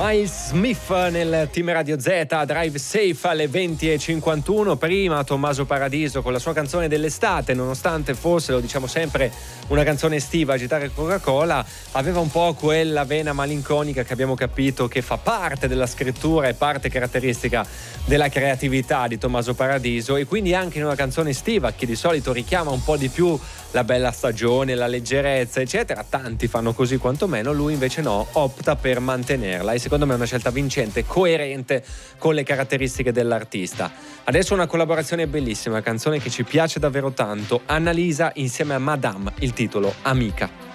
Miles Smith nel Team Radio Z, Drive Safe alle 20:51. Prima Tommaso Paradiso con la sua canzone dell'estate, nonostante fosse, lo diciamo sempre, una canzone estiva, Agitare Coca-Cola, aveva un po' quella vena malinconica che abbiamo capito che fa parte della scrittura e parte caratteristica della creatività di Tommaso Paradiso, e quindi anche in una canzone estiva che di solito richiama un po' di più la bella stagione, la leggerezza eccetera, tanti fanno così quantomeno, lui invece no, opta per mantenerla, e secondo me è una scelta vincente, coerente con le caratteristiche dell'artista. Adesso una collaborazione bellissima, canzone che ci piace davvero tanto, Annalisa insieme a Madame, il titolo Amica.